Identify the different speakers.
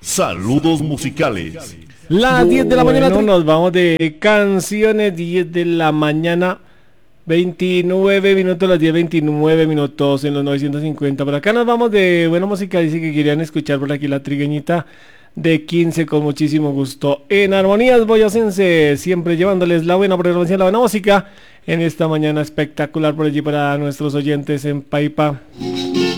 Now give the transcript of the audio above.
Speaker 1: Saludos musicales.
Speaker 2: Las 10 de la mañana nos vamos de canciones, 10 de la mañana, 29 minutos, las 10:29 minutos en los 950. Por acá nos vamos de buena música, dice que querían escuchar por aquí la trigueñita de 15 con muchísimo gusto. En Armonías Boyacense, siempre llevándoles la buena programación, la buena música en esta mañana espectacular por allí para nuestros oyentes en Paipa.